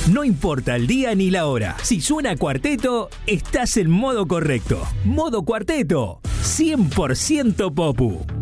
No importa el día ni la hora. Si suena Cuarteto, estás en modo correcto. Modo Cuarteto, 100% Popu.